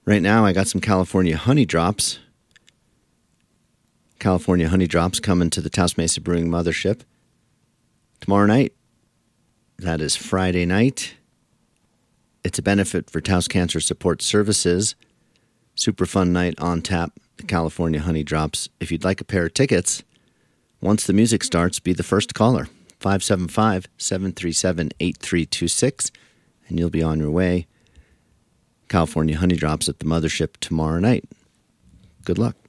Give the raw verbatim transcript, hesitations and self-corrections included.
Right now, I got some California Honey Drops. California Honey Drops coming to the Taos Mesa Brewing Mothership tomorrow night. That is Friday night. It's a benefit for Taos Cancer Support Services. Super fun night on tap, the California Honey Drops. If you'd like a pair of tickets, once the music starts, be the first caller. five seven five, seven three seven, eight three two six, and you'll be on your way. California Honey Drops at the Mothership tomorrow night. Good luck.